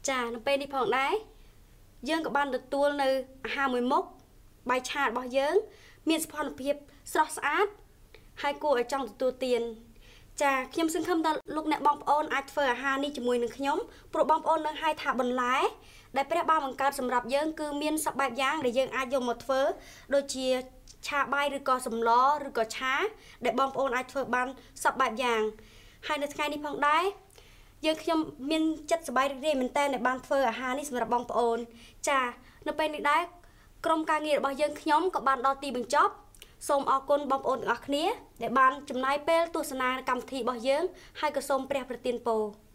ចានៅពេលនេះផងដែរយើងក៏បានទទួលនៅអាហារមួយមុខបាយឆារបស់យើងមានសោភ័ណភាពស្រស់ស្អាតហើយគួរឲ្យចង់ទទួលទានចាខ្ញុំសង្ឃឹមថាលោកអ្នកបងប្អូនអាចធ្វើអាហារនេះជាមួយនឹងខ្ញុំព្រោះបងប្អូននឹងហៅថាបន្លែដែលព្រះបានបង្កើតសម្រាប់យើងគឺមានសពបែបយ៉ាងដែលយើងអាចយកមកធ្វើដូចជាឆាបាយឬក៏សម្លឬក៏ឆាដែលបងប្អូនអាចធ្វើបានសពបែបយ៉ាងហើយនៅថ្ងៃនេះផងដែរយើងខ្ញុំមានចិត្តសប្បាយរីករាយមែនតើដែលបានធ្វើអាហារនេះសម្រាប់បងប្អូនចានៅពេលនេះដែរក្រុមការងាររបស់យើងខ្ញុំក៏បានដល់ទីបញ្ចប់សូមអរគុណបងប្អូនទាំងអស់គ្នាដែលបានចំណាយពេលទស្សនាកម្មវិធីរបស់យើងហើយក៏សូមព្រះប្រទានពរ